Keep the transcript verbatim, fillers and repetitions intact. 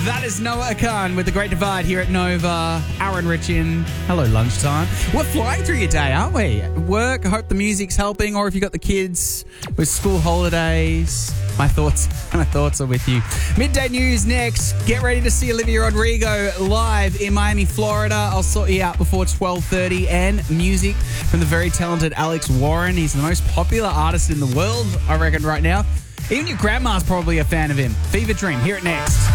That is Noah Akan with The Great Divide here at Nova. Aaron Richin. Hello, lunchtime. We're flying through your day, aren't we? Work, I hope the music's helping, or if you've got the kids with school holidays. My thoughts, my thoughts are with you. Midday news next. Get ready to see Olivia Rodrigo live in Miami, Florida. I'll sort you out before twelve thirty. And music from the very talented Alex Warren. He's the most popular artist in the world, I reckon, right now. Even your grandma's probably a fan of him. Fever Dream, hear it next.